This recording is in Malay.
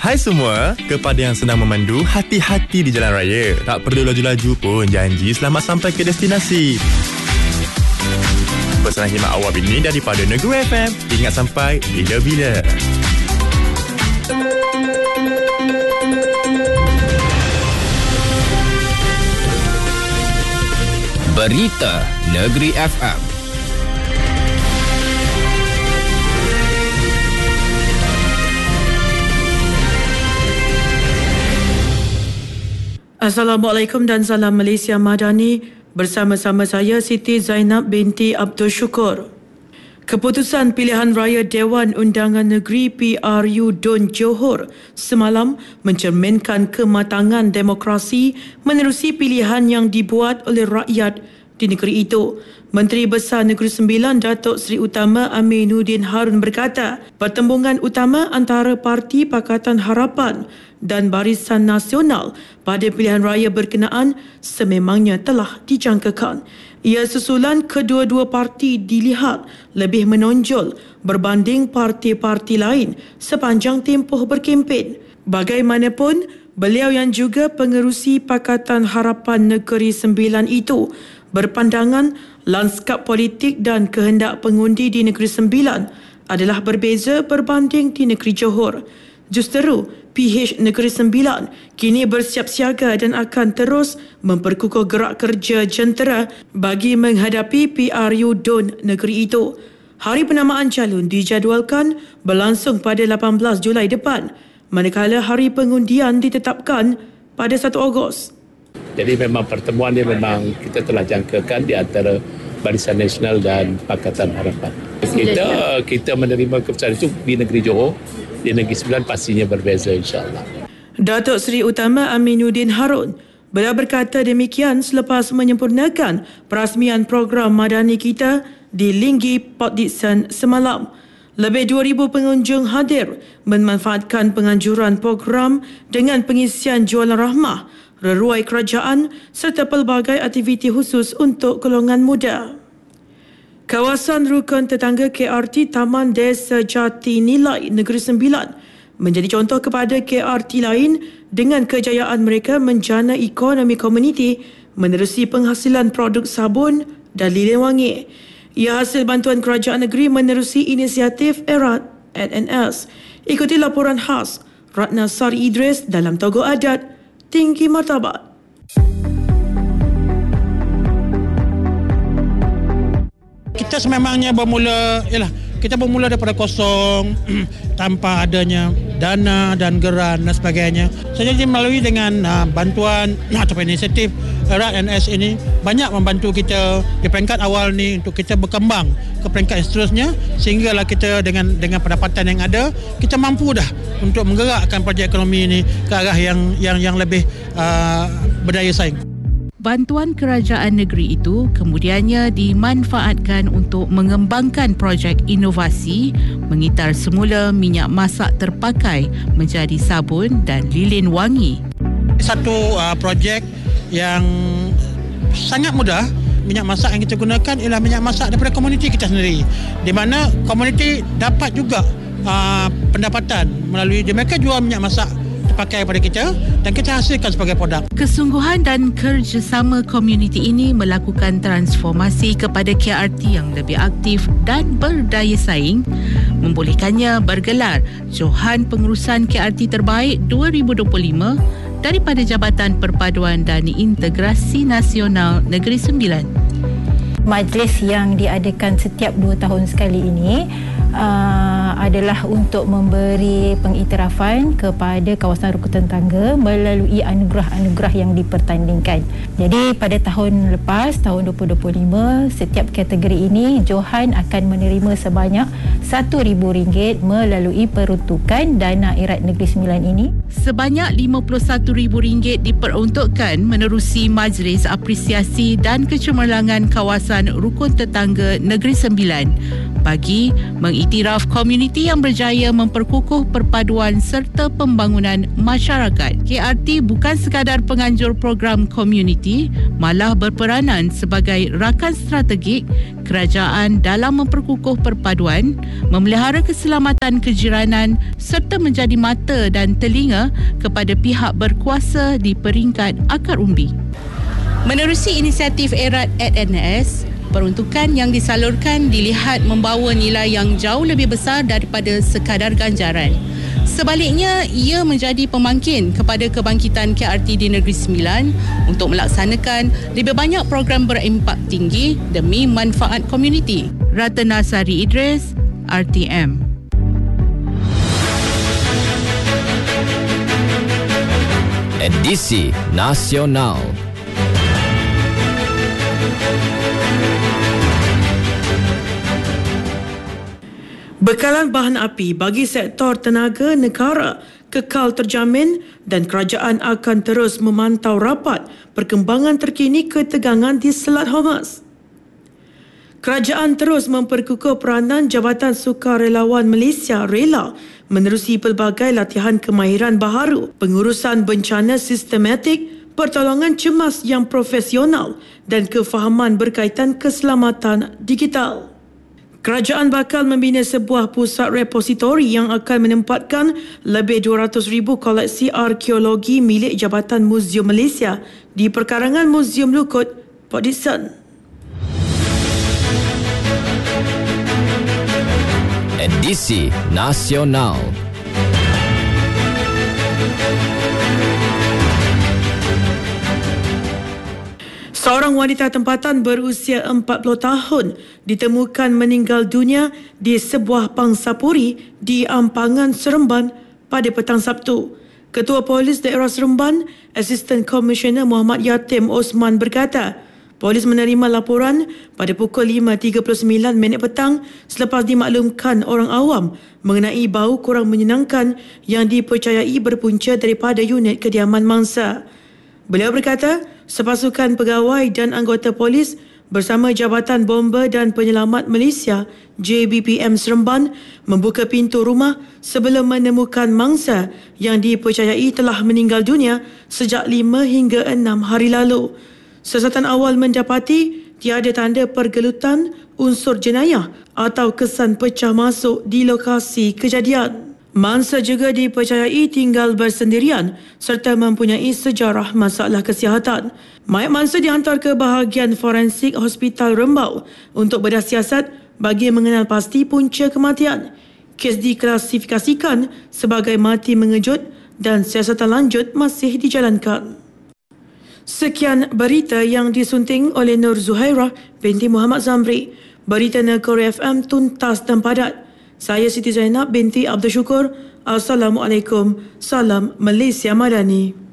Hai semua, kepada yang sedang memandu, hati-hati di jalan raya. Tak perlu laju-laju pun, janji selamat sampai ke destinasi. Pesanan khidmat awal ini daripada Negeri FM. Ingat sampai bila-bila. Berita Negeri FM. Assalamualaikum dan salam Malaysia Madani. Bersama-sama saya Siti Zainab binti Abdul Syukur. Keputusan pilihan raya Dewan Undangan Negeri PRU Dun Johor semalam mencerminkan kematangan demokrasi menerusi pilihan yang dibuat oleh rakyat di negeri itu. Menteri Besar Negeri Sembilan Datuk Seri Utama Aminuddin Harun berkata, pertembungan utama antara Parti Pakatan Harapan dan Barisan Nasional pada pilihan raya berkenaan sememangnya telah dijangkakan. Ia susulan kedua-dua parti dilihat lebih menonjol berbanding parti-parti lain sepanjang tempoh berkempen. Bagaimanapun, beliau yang juga pengerusi Pakatan Harapan Negeri Sembilan itu berpandangan lanskap politik dan kehendak pengundi di Negeri Sembilan adalah berbeza berbanding di Negeri Johor. Justeru, PH Negeri Sembilan kini bersiap siaga dan akan terus memperkukuh gerak kerja jentera bagi menghadapi PRU Dun negeri itu. Hari penamaan calon dijadualkan berlangsung pada 18 Julai depan, manakala hari pengundian ditetapkan pada 1 Ogos. Jadi memang pertemuan ini memang kita telah jangkakan di antara Barisan Nasional dan Pakatan Harapan. Kita menerima keputusan itu di negeri Johor. Di Negeri Sembilan pastinya berbeza, insyaAllah. Datuk Seri Utama Aminuddin Harun beliau berkata demikian selepas menyempurnakan perasmian program madani kita di Linggi, Port Dickson semalam. Lebih 2,000 pengunjung hadir memanfaatkan penganjuran program dengan pengisian jualan rahmah, reruai kerajaan serta pelbagai aktiviti khusus untuk golongan muda. Kawasan rukun tetangga KRT Taman Desa Jati Nilai Negeri Sembilan menjadi contoh kepada KRT lain dengan kejayaan mereka menjana ekonomi komuniti menerusi penghasilan produk sabun dan lilin wangi. Ia hasil bantuan kerajaan negeri menerusi inisiatif erat NNS. Ikuti laporan khas Ratna Sari Idris dalam Togo Adat Tinggi Martabat. Kita sememangnya kita bermula daripada kosong tanpa adanya dana dan geran dan sebagainya. Jadi melalui dengan bantuan atau inisiatif RNS ini banyak membantu kita di peringkat awal ni untuk kita berkembang ke peringkat seterusnya, sehinggalah kita dengan pendapatan yang ada kita mampu dah untuk menggerakkan projek ekonomi ini ke arah yang lebih berdaya saing. Bantuan kerajaan negeri itu kemudiannya dimanfaatkan untuk mengembangkan projek inovasi mengitar semula minyak masak terpakai menjadi sabun dan lilin wangi. Satu projek yang sangat mudah. Minyak masak yang kita gunakan ialah minyak masak daripada komuniti kita sendiri, di mana komuniti dapat juga pendapatan melalui mereka jual minyak masak pakai pada kita dan kita hasilkan sebagai produk. Kesungguhan dan kerjasama komuniti ini melakukan transformasi kepada KRT yang lebih aktif dan berdaya saing, membolehkannya bergelar Johan Pengurusan KRT Terbaik 2025 daripada Jabatan Perpaduan dan Integrasi Nasional Negeri Sembilan. Majlis yang diadakan setiap 2 tahun sekali ini adalah untuk memberi pengiktirafan kepada kawasan rukun tetangga melalui anugerah-anugerah yang dipertandingkan. Jadi pada tahun lepas, tahun 2025, setiap kategori ini Johan akan menerima sebanyak RM1,000 melalui peruntukan dana erat Negeri Sembilan ini. Sebanyak RM51,000 diperuntukkan menerusi Majlis Apresiasi dan Kecemerlangan Kawasan Rukun Tetangga Negeri Sembilan bagi mengiktiraf komuniti komuniti yang berjaya memperkukuh perpaduan serta pembangunan masyarakat. KRT bukan sekadar penganjur program komuniti, malah berperanan sebagai rakan strategik kerajaan dalam memperkukuh perpaduan, memelihara keselamatan kejiranan serta menjadi mata dan telinga kepada pihak berkuasa di peringkat akar umbi. Menerusi inisiatif erat ADNS, peruntukan yang disalurkan dilihat membawa nilai yang jauh lebih besar daripada sekadar ganjaran. Sebaliknya, ia menjadi pemangkin kepada kebangkitan KRT di Negeri Sembilan untuk melaksanakan lebih banyak program berimpak tinggi demi manfaat komuniti. Ratna Sari Idris, RTM. Edisi Nasional. Bekalan bahan api bagi sektor tenaga negara kekal terjamin dan kerajaan akan terus memantau rapat perkembangan terkini ketegangan di Selat Hormuz. Kerajaan terus memperkukuh peranan Jabatan Sukarelawan Malaysia RELA menerusi pelbagai latihan kemahiran baharu, pengurusan bencana sistematik, pertolongan cemas yang profesional dan kefahaman berkaitan keselamatan digital. Kerajaan bakal membina sebuah pusat repositori yang akan menempatkan lebih 200,000 koleksi arkeologi milik Jabatan Muzium Malaysia di perkarangan Muzium Lukut, Port Dickson. Edisi Nasional. Seorang wanita tempatan berusia 40 tahun ditemukan meninggal dunia di sebuah pangsapuri di Ampangan, Seremban pada petang Sabtu. Ketua Polis Daerah Seremban, Assistant Commissioner Muhammad Yatim Osman berkata, polis menerima laporan pada pukul 5.39 petang selepas dimaklumkan orang awam mengenai bau kurang menyenangkan yang dipercayai berpunca daripada unit kediaman mangsa. Beliau berkata, sepasukan pegawai dan anggota polis bersama Jabatan Bomba dan Penyelamat Malaysia JBPM Seremban membuka pintu rumah sebelum menemukan mangsa yang dipercayai telah meninggal dunia sejak 5 hingga 6 hari lalu. Siasatan awal mendapati tiada tanda pergelutan, unsur jenayah atau kesan pecah masuk di lokasi kejadian. Mangsa juga dipercayai tinggal bersendirian serta mempunyai sejarah masalah kesihatan. Mayat mangsa dihantar ke bahagian forensik Hospital Rembau untuk bedah siasat bagi mengenal pasti punca kematian. Kes diklasifikasikan sebagai mati mengejut dan siasatan lanjut masih dijalankan. Sekian berita yang disunting oleh Nur Zuhairah binti Muhammad Zamri. Berita Negeri FM tuntas dan padat. Saya Siti Zainab binti Abdul Syukur. Assalamualaikum. Salam Malaysia Madani.